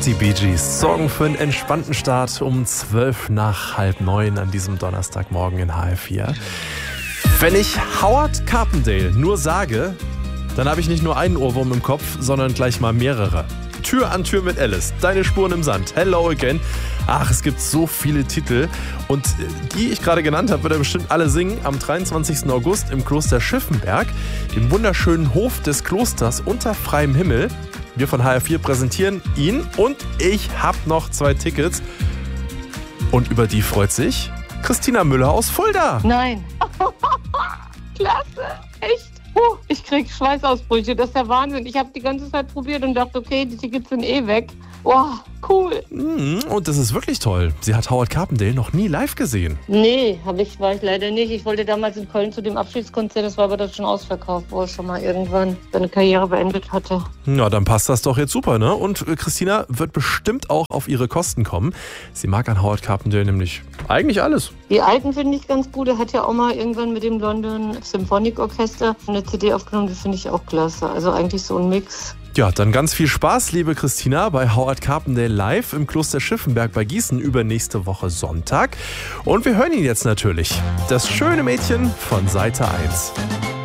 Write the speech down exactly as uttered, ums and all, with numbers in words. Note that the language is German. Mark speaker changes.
Speaker 1: Die Bee Gees sorgen für einen entspannten Start um zwölf nach halb neun an diesem Donnerstagmorgen in H F vier. Wenn ich Howard Carpendale nur sage, dann habe ich nicht nur einen Ohrwurm im Kopf, sondern gleich mal mehrere. Tür an Tür mit Alice, Deine Spuren im Sand, Hello Again. Ach, es gibt so viele Titel. Und die ich gerade genannt habe, wird er bestimmt alle singen am dreiundzwanzigsten August im Kloster Schiffenberg, im wunderschönen Hof des Klosters unter freiem Himmel. Wir von H F vier präsentieren ihn und ich habe noch zwei Tickets. Und über die freut sich Christina Müller aus Fulda.
Speaker 2: Nein. Klasse. Echt? Puh, ich krieg Schweißausbrüche. Das ist der Wahnsinn. Ich habe die ganze Zeit probiert und dachte, okay, die Tickets sind eh weg. Boah, cool.
Speaker 1: Und das ist wirklich toll. Sie hat Howard Carpendale noch nie live gesehen.
Speaker 2: Nee, hab ich, war ich leider nicht. Ich wollte damals in Köln zu dem Abschiedskonzert, das war aber das schon ausverkauft, wo er schon mal irgendwann seine Karriere beendet hatte.
Speaker 1: Na, dann passt das doch jetzt super, ne? Und Christina wird bestimmt auch auf ihre Kosten kommen. Sie mag an Howard Carpendale nämlich eigentlich alles.
Speaker 2: Die alten finde ich ganz gut. Er hat ja auch mal irgendwann mit dem London Symphonic Orchester eine C D aufgenommen, die finde ich auch klasse. Also eigentlich so ein Mix.
Speaker 1: Ja, dann ganz viel Spaß, liebe Christina, bei Howard Carpendale live im Kloster Schiffenberg bei Gießen übernächste Woche Sonntag. Und wir hören ihn jetzt natürlich. Das schöne Mädchen von Seite eins.